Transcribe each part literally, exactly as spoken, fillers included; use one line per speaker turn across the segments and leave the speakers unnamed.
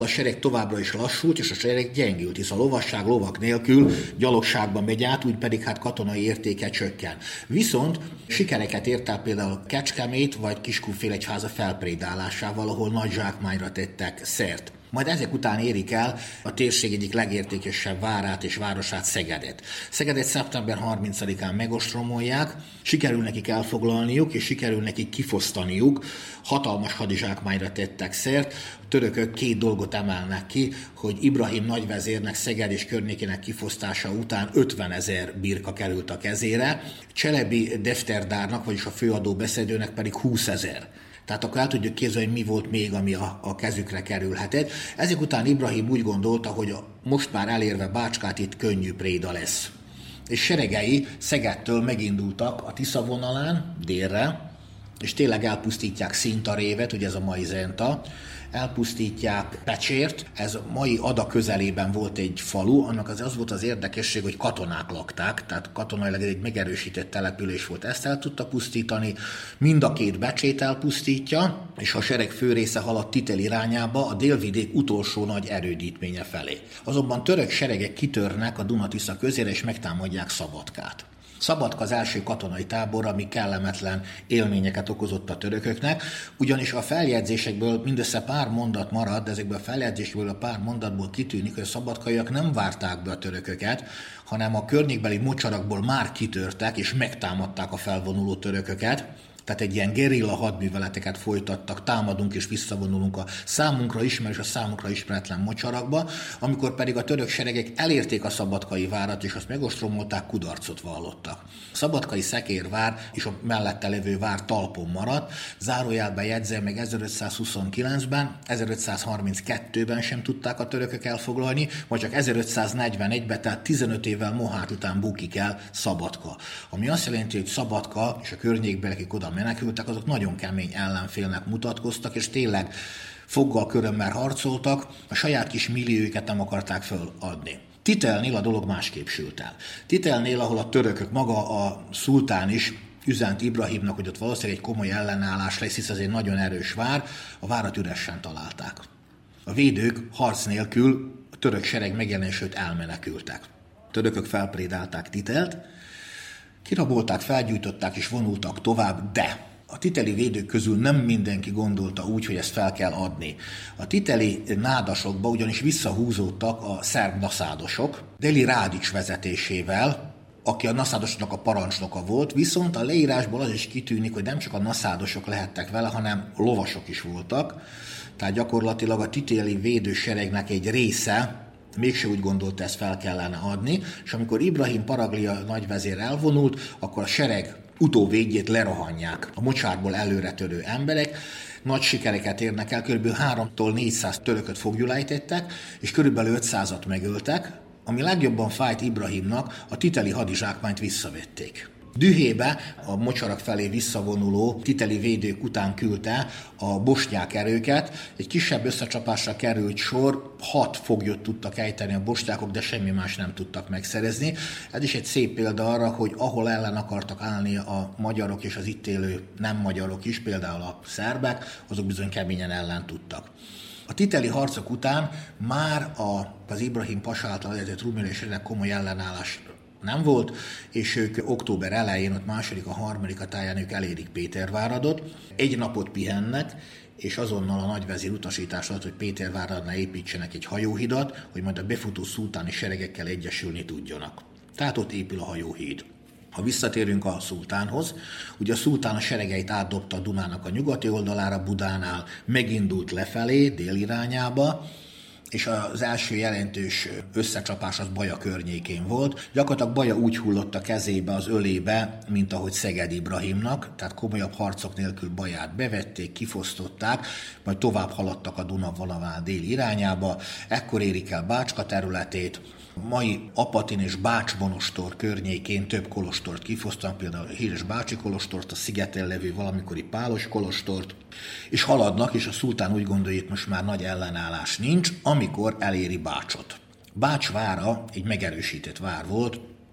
A sereg továbbra is lassult, és a sereg gyengült, hisz a lovasság lovak nélkül gyalogságban megy át, úgy pedig hát katonai értéke csökken. Viszont sikereket ért el például Kecskemét vagy Kiskunfélegyháza felprédálásával, ahol nagy zsákmányra tettek szert. Majd ezek után érik el a térség egyik legértékesebb várát és városát, Szegedet. Szegedet szeptember harmincadikán megostromolják, sikerül nekik elfoglalniuk, és sikerül nekik kifosztaniuk. Hatalmas hadizsákmányra tettek szert. A törökök két dolgot emelnek ki, hogy Ibrahim nagyvezérnek Szeged és környékének kifosztása után ötvenezer birka került a kezére, Cselebi Defterdárnak, vagyis a főadó beszédőnek pedig húszezer. Tehát akkor el tudjuk képzelni, hogy mi volt még, ami a, a kezükre kerülhetett. Ezek után Ibrahim úgy gondolta, hogy a, most már elérve Bácskát, itt könnyű préda lesz. És seregei Szegedtől megindultak a Tisza vonalán délre, és tényleg elpusztítják Szintarévet, ugye ez a mai Zenta, elpusztítják Pecsért, ez a mai Ada közelében volt egy falu, annak az, az volt az érdekesség, hogy katonák lakták, tehát katonailag egy megerősített település volt, ezt el tudta pusztítani, mind a két Becsét elpusztítja, és a sereg fő része halad Titel irányába, a délvidék utolsó nagy erődítménye felé. Azonban török seregek kitörnek a Duna-Tisza közére, és megtámadják Szabadkát. Szabadka az első katonai tábor, ami kellemetlen élményeket okozott a törököknek, ugyanis a feljegyzésekből mindössze pár mondat marad, de ezekből a feljegyzésekből a pár mondatból kitűnik, hogy a szabadkaiak nem várták be a törököket, hanem a környékbeli mocsarakból már kitörtek és megtámadták a felvonuló törököket. Tehát egy ilyen gerilla hadműveleteket folytattak, támadunk és visszavonulunk a számunkra ismerős, a számunkra ismeretlen mocsarakba, amikor pedig a török seregek elérték a szabadkai várat, és azt megostromolták, kudarcot vallottak. A szabadkai Szekérvár és a mellette levő vár talpon maradt, zárójelben jegyzem meg ezerötszázhuszonkilencben, ezerötszázharminckettőben sem tudták a törökök elfoglalni, vagy csak ezerötszáznegyvenegyben, tehát tizenöt évvel Mohát után bukik el Szabadka. Ami azt jelenti, hogy Szabadka és a környékben, akik oda menekültek, azok nagyon kemény ellenfélnek mutatkoztak, és tényleg foggal körömmel harcoltak, a saját kis millióiket nem akarták föladni. Titelnél a dolog másképp sült el. Titelnél, ahol a törökök, maga a szultán is üzent Ibrahimnak, hogy ott valószínűleg egy komoly ellenállás lesz, hisz ez egy nagyon erős vár, a várat üresen találták. A védők harc nélkül a török sereg megjelenését elmenekültek. A törökök felprédálták Titelt, kirabolták, felgyújtották és vonultak tovább, de a titeli védők közül nem mindenki gondolta úgy, hogy ezt fel kell adni. A titeli nádasokba ugyanis visszahúzódtak a szerb naszádosok, Deli Rádics vezetésével, aki a naszádosoknak a parancsnoka volt, viszont a leírásból az is kitűnik, hogy nem csak a naszádosok lehettek vele, hanem lovasok is voltak. Tehát gyakorlatilag a titeli védőseregnek egy része mégse úgy gondolta, ezt fel kellene adni, és amikor Ibrahim Paraglia nagyvezér elvonult, akkor a sereg utóvédjét lerohanják a mocsárból előretörő emberek, nagy sikereket érnek el, kb. háromtól négyszáz törököt fogjulejtettek, és körülbelül ötszázat megöltek, ami legjobban fájt Ibrahimnak, a titeli hadizsákmányt visszavették. Dühébe a mocsarak felé visszavonuló titeli védők után küldte a bosnyák erőket. Egy kisebb összecsapásra került sor, hat foglyot tudtak ejteni a bosnyákok, de semmi más nem tudtak megszerezni. Ez is egy szép példa arra, hogy ahol ellen akartak állni a magyarok és az itt élő nem magyarok is, például a szerbek, azok bizony keményen ellen tudtak. A titeli harcok után már a, az Ibrahim pasa által vezetett rumélésre komoly ellenállás nem volt, és ők október elején, ott második, a harmadik a táján ők elérik Péterváradot. Egy napot pihennek, és azonnal a nagyvezér utasítás adott, hogy Péterváradnál építsenek egy hajóhidat, hogy majd a befutó szultáni seregekkel egyesülni tudjanak. Tehát ott épül a hajóhíd. Ha visszatérünk a szultánhoz, ugye a szultán a seregeit átdobta a Dunának a nyugati oldalára, Budánál megindult lefelé, dél irányába, és az első jelentős összecsapás az Baja környékén volt. Gyakorlatilag Baja úgy hullott a kezébe, az ölébe, mint ahogy Szeged Ibrahimnak, tehát komolyabb harcok nélkül Baját bevették, kifosztották, majd tovább haladtak a Duna vonalán dél irányába, ekkor érik el Bácska területét, mai Apatin és Bács-Monostor környékén több kolostort kifosztanak, például a híres Bácsi kolostort, a szigeten levő valamikori Pálos kolostort, és haladnak, és a szultán úgy gondolja, hogy most már nagy ellenállás nincs, amikor eléri Bácsot. Bács vára egy megerősített vár volt,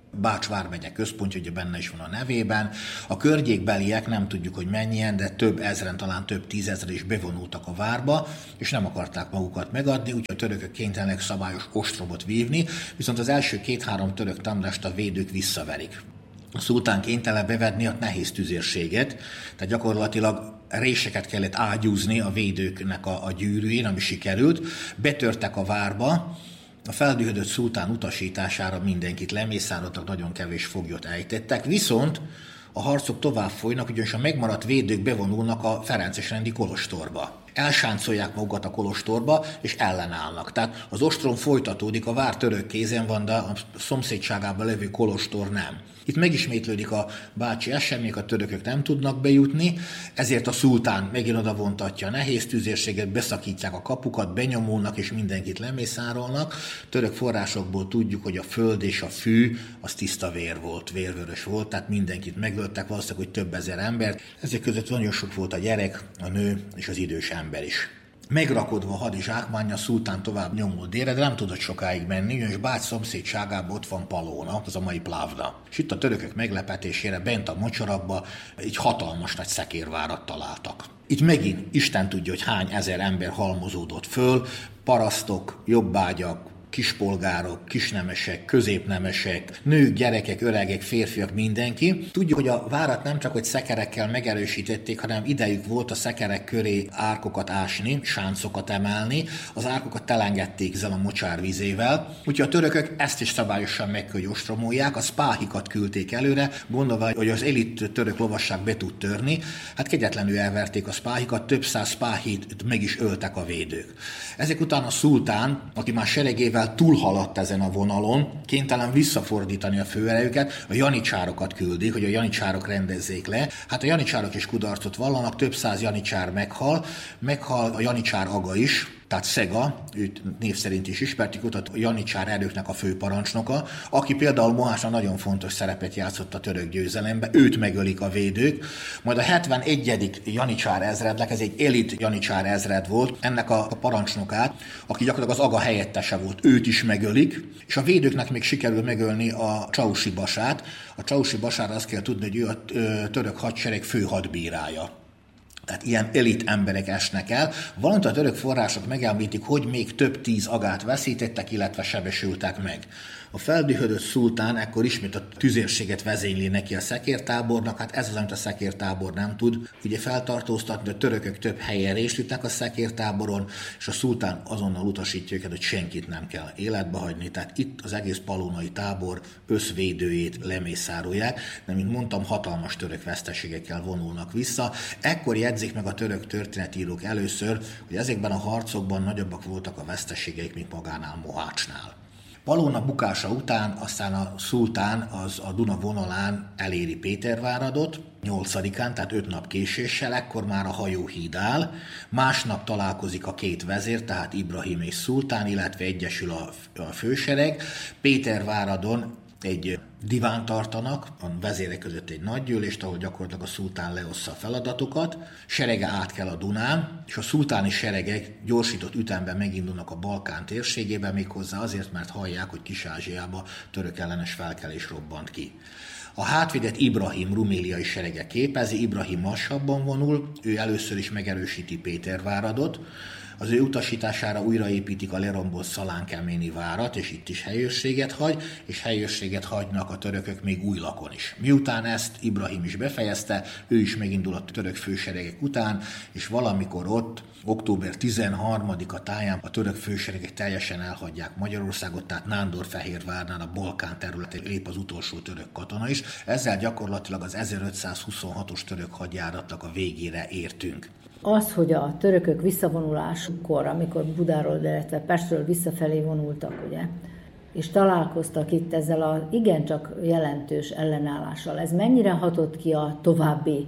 Bács vármegye központja, ugye benne is van a nevében. A környékbeliek nem tudjuk, hogy mennyien, de több ezren, talán több tízezer is bevonultak a várba, és nem akarták magukat megadni, úgyhogy a törökök kénytelenek szabályos ostromot vívni, viszont az első két-három török tamrást a védők visszaverik. A szultán kénytelen bevedni a nehéz tüzérséget, tehát gyakorlatilag réseket kellett ágyúzni a védőknek a, a gyűrűjén, ami sikerült. Betörtek a várba, a feldühödött szultán utasítására mindenkit lemészároltak, nagyon kevés foglyot ejtettek, viszont a harcok tovább folynak, ugyanis a megmaradt védők bevonulnak a ferences rendi kolostorba. Elsáncolják magukat a kolostorba, és ellenállnak. Tehát az ostrom folytatódik, a vár török kézen van, de a szomszédságában levő kolostor nem. Itt megismétlődik a bácsi esemény, a törökök nem tudnak bejutni, ezért a szultán megint oda vontatja a nehéz tüzérséget, beszakítják a kapukat, benyomulnak és mindenkit lemészárolnak. Török forrásokból tudjuk, hogy a föld és a fű az tiszta vér volt, vérvörös volt, tehát mindenkit megöltek, valószínűleg, hogy több ezer embert. Ezek között nagyon sok volt a gyerek, a nő és az idős ember is. Megrakodva a hadizsákmánya, a szultán tovább nyomul délre, de nem tudott sokáig menni, ugyanis Bács szomszédságában ott van Palóna, az a mai Plavda. És itt a törökök meglepetésére bent a mocsarakba egy hatalmas nagy szekérvárat találtak. Itt megint Isten tudja, hogy hány ezer ember halmozódott föl, parasztok, jobbágyak, kispolgárok, kisnemesek, középnemesek, nők, gyerekek, öregek, férfiak, mindenki. Tudjuk, hogy a várat nem csak hogy szekerekkel megerősítették, hanem idejük volt a szekerek köré árkokat ásni, sáncokat emelni, az árkokat telengedték ezzel a mocsárvízével. Úgyhogy a törökök ezt is szabályosan meg kell ostromolják, a spáhikat küldték előre, gondolva, hogy az elit török lovasság be tud törni. Hát kegyetlenül elverték a spáhikat, több száz spáhit meg is öltek a védők. Ezek után a szultán, aki már seregével túlhaladt ezen a vonalon, kénytelen visszafordítani a főerejüket, a janicsárokat küldik, hogy a janicsárok rendezzék le. Hát a janicsárok is kudarcot vallanak, több száz janicsár meghal, meghal a janicsár aga is, tehát Szega, őt név szerint is ismertük, ott a janicsár erőknek a főparancsnoka, aki például Mohácson nagyon fontos szerepet játszott a török győzelemben, őt megölik a védők, majd a hetvenegyedik janicsár ezredlek, ez egy elit janicsár ezred volt, ennek a parancsnokát, aki gyakorlatilag az aga helyettese volt, őt is megölik, és a védőknek még sikerül megölni a Csaussi Basát. A Csaussi Basára azt kell tudni, hogy ő a török hadsereg főhadbírája. Tehát ilyen elit emberek esnek el. Valamint a török források megemlítik, hogy még több tíz agát veszítettek, illetve sebesültek meg. A feldühödött szultán ekkor ismét a tüzérséget vezényli neki a szekértábornak, hát ez az, amit a szekértábor nem tud. Ugye feltartóztatni, a törökök több helyen részt ütnek a szekértáboron, és a szultán azonnal utasítja őket, hogy senkit nem kell életbe hagyni. Tehát itt az egész palónai tábor összvédőjét lemészárolják, de mint mondtam, hatalmas török veszteségekkel vonulnak vissza. Ekkor jegyzik meg a török történetírók először, hogy ezekben a harcokban nagyobbak voltak a veszteségeik, mint magánál Mohácsnál. Palóna bukása után aztán a szultán az a Duna vonalán eléri Péterváradot, nyolcadikán, tehát öt nap késéssel, ekkor már a hajóhíd áll. Másnap találkozik a két vezér, tehát Ibrahim és szultán, illetve egyesül a, a fősereg. Péterváradon egy divánt tartanak, a vezérek között egy nagy gyűlést, ahol gyakorlatilag a szultán leossza a feladatokat, serege át kell a Dunán, és a szultáni seregek gyorsított ütemben megindulnak a Balkán térségébe, méghozzá azért, mert hallják, hogy Kis-Ázsiába török ellenes felkelés robbant ki. A hátvédet Ibrahim ruméliai serege képezi, Ibrahim lassabban vonul, ő először is megerősíti Péterváradot, az ő utasítására újraépítik a lerombolt Szalánkeméni várat, és itt is helyőrséget hagy, és helyőrséget hagynak a törökök még Újlakon is. Miután ezt Ibrahim is befejezte, ő is megindul a török főseregek után, és valamikor ott, október tizenharmadika táján a török főseregek teljesen elhagyják Magyarországot, tehát Nándorfehérvárnál a Balkán területén lép az utolsó török katona is. Ezzel gyakorlatilag az ezerötszázhuszonhatos török hadjáratnak a végére értünk.
Az, hogy a törökök visszavonulásukkor, amikor Budáról, illetve Pestről visszafelé vonultak, ugye, és találkoztak itt ezzel az igencsak jelentős ellenállással, ez mennyire hatott ki a további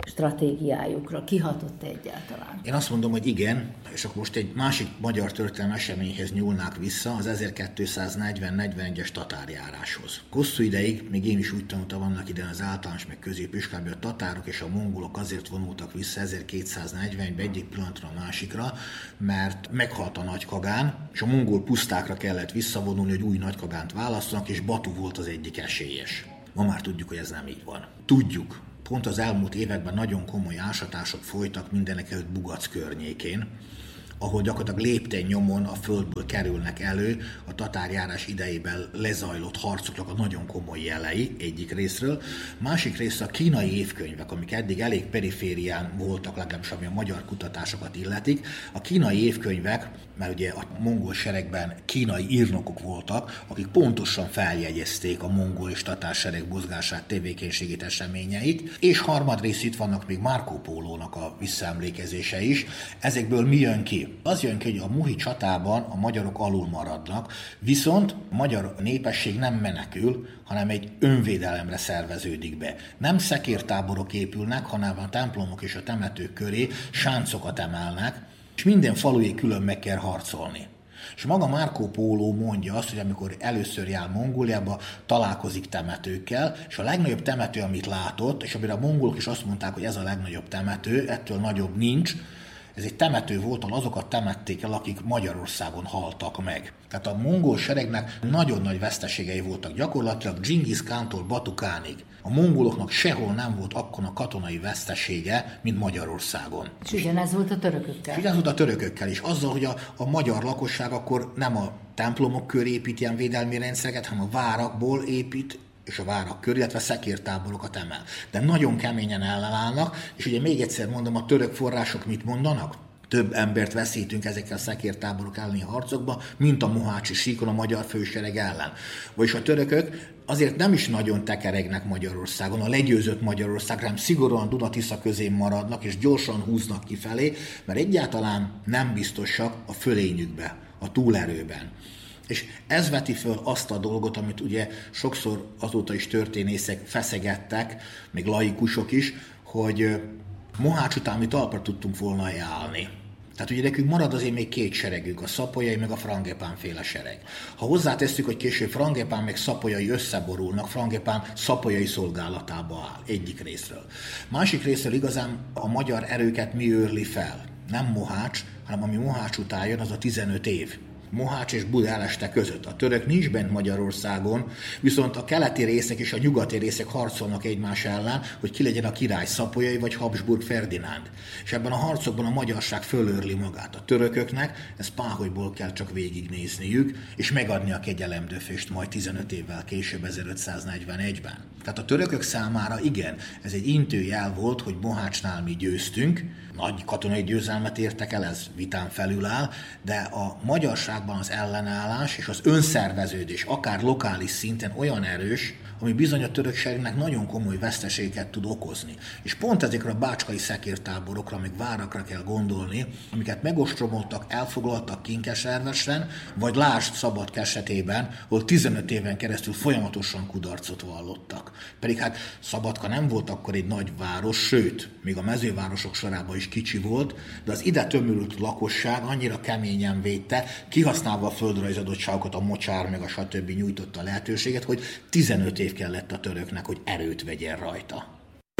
stratégiájukra? Kihatott egyáltalán?
Én azt mondom, hogy igen, és akkor most egy másik magyar történelmi eseményhez nyúlnák vissza, az ezerkétszáznegyven-negyvenegyes tatárjáráshoz. Hosszú ideig, még én is úgy tanultam annak idején az általános meg középiskolában, a tatárok és a mongolok azért vonultak vissza ezerkétszáznegyvenben egyik pillanatra a másikra, mert meghalt a Nagykagán, és a mongol pusztákra kellett visszavonulni, hogy új Nagykagánt választanak, és Batu volt az egyik esélyes. Ma már tudjuk, hogy ez nem így van. Tudjuk. Pont az elmúlt években nagyon komoly ásatások folytak mindenekelőtt Bugac környékén, ahol gyakorlatilag lépten nyomon a földből kerülnek elő a tatárjárás idejében lezajlott harcoknak a nagyon komoly jelei egyik részről. Másik részről a kínai évkönyvek, amik eddig elég periférián voltak, legalábbis ami a magyar kutatásokat illetik. A kínai évkönyvek, mert ugye a mongol seregben kínai írnokok voltak, akik pontosan feljegyezték a mongol és tatár sereg mozgását, tevékenységét, eseményeit, és harmadrészt itt vannak még Marco Pólónak a visszaemlékezése is. Ezekből mi jön ki? Az jön ki, hogy a muhi csatában a magyarok alul maradnak, viszont a magyar népesség nem menekül, hanem egy önvédelemre szerveződik be. Nem szekértáborok épülnek, hanem a templomok és a temetők köré sáncokat emelnek, és minden faluig külön meg kell harcolni. És maga Marco Póló mondja azt, hogy amikor először jár Mongóliába, találkozik temetőkkel, és a legnagyobb temető, amit látott, és amire a mongolok is azt mondták, hogy ez a legnagyobb temető, ettől nagyobb nincs, ez egy temető volt, ahol azokat temették el, akik Magyarországon haltak meg. Tehát a mongol seregnek nagyon nagy veszteségei voltak, gyakorlatilag Dzsingisz Kántól Batu Kánig. A mongoloknak sehol nem volt akkora katonai vesztesége, mint Magyarországon.
És ugyanez volt a törökökkel. És
ugyanez volt a törökökkel is. Azzal, hogy a, a magyar lakosság akkor nem a templomok köré épít ilyen védelmi rendszereket, hanem a várakból épít, és a várak körül, illetve szekértáborokat emel. De nagyon keményen ellenállnak, és ugye még egyszer mondom, a török források mit mondanak? Több embert veszítünk ezekkel a szekértáborok elleni harcokba, mint a mohácsi síkon a magyar fősereg ellen. Vagyis a törökök azért nem is nagyon tekeregnek Magyarországon, a legyőzött Magyarország, hanem szigorúan Duna-Tisza közén maradnak, és gyorsan húznak kifelé, mert egyáltalán nem biztosak a fölényükbe, a túlerőben. És ez veti föl azt a dolgot, amit ugye sokszor azóta is történészek feszegettek, még laikusok is, hogy Mohács után mi talpra tudtunk volna állni. Tehát ugye nekünk marad azért még két seregünk, a szapolyai meg a Frangepán féle sereg. Ha hozzátesszük, hogy később Frangepán meg szapolyai összeborulnak, Frangepán szapolyai szolgálatába áll egyik részről. Másik részről igazán a magyar erőket mi őrli fel? Nem Mohács, hanem ami Mohács után jön, az a tizenöt év. Mohács és Budaöreste között. A török nincs bent Magyarországon, viszont a keleti részek és a nyugati részek harcolnak egymás ellen, hogy ki legyen a király, Szapolyai vagy Habsburg Ferdinánd. És ebben a harcokban a magyarság fölőrli magát. A törököknek ezt Páholyból kell csak végignézniük, és megadni a kegyelemdöfést majd tizenöt évvel később, ezerötszáznegyvenegyben. Tehát a törökök számára igen, ez egy intőjel volt, hogy Mohácsnál mi győztünk, nagy katonai győzelmet értek el, ez vitán felül áll, de a magyarságban az ellenállás és az önszerveződés, akár lokális szinten olyan erős, ami bizony a török seregnek nagyon komoly veszteséget tud okozni. És pont ezekre a bácskai szekértáborokra, meg várakra kell gondolni, amiket megostromoltak, elfoglaltak Kinkeservesen, vagy lásd Szabadka esetében, ahol tizenöt éven keresztül folyamatosan kudarcot vallottak. Pedig hát Szabadka nem volt akkor egy nagy város, sőt, még a mezővárosok sorában is kicsi volt, de az ide tömörült lakosság annyira keményen védte, kihasználva a földrajzi adottságokat, a mocsár, meg a stb. Nyújtotta a lehetőséget, hogy tizenöt év kellett a töröknek, hogy erőt vegyen rajta.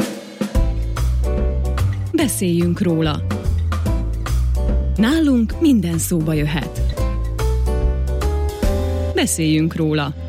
Beszéljünk róla. Nálunk minden szóba jöhet. Beszéljünk róla.